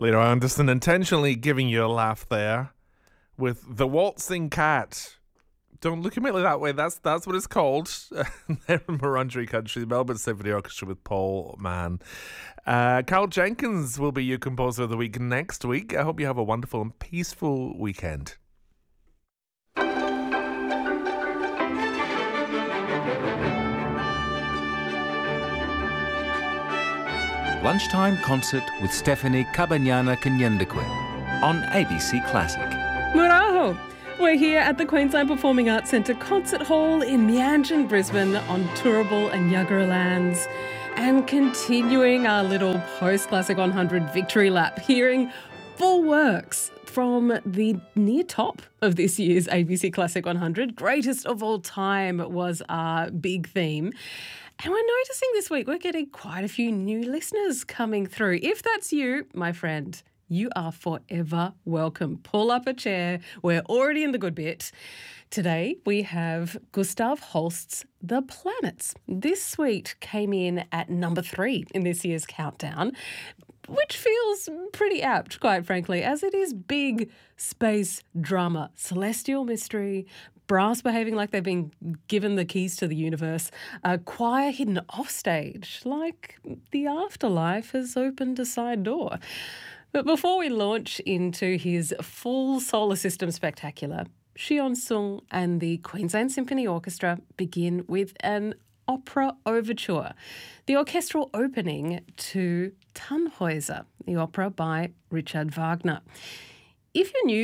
Leroy Anderson intentionally giving you a laugh there with The Waltzing Cat. Don't look at me like that way. That's what it's called. They're in Wurundjeri Country, the Melbourne Symphony Orchestra with Paul Mann. Carl Jenkins will be your composer of the week next week. I hope you have a wonderful and peaceful weekend. Lunchtime Concert with Stephanie Kabanyana Kanyandekwe on ABC Classic. Muraho! We're here at the Queensland Performing Arts Centre Concert Hall in Mianjin, Brisbane on Turrbal and Yagara lands, and continuing our little post-Classic 100 victory lap, hearing full works from the near top of this year's ABC Classic 100. Greatest of all time was our big theme. And we're noticing this week we're getting quite a few new listeners coming through. If that's you, my friend, you are forever welcome. Pull up a chair. We're already in the good bit. Today we have Gustav Holst's The Planets. This suite came in at number 3 in this year's countdown, which feels pretty apt, quite frankly, as it is big space drama, celestial mystery, brass behaving like they've been given the keys to the universe, a choir hidden offstage like the afterlife has opened a side door. But before we launch into his full solar system spectacular, Xion Sung and the Queensland Symphony Orchestra begin with an opera overture, the orchestral opening to Tannhäuser, the opera by Richard Wagner. If you're new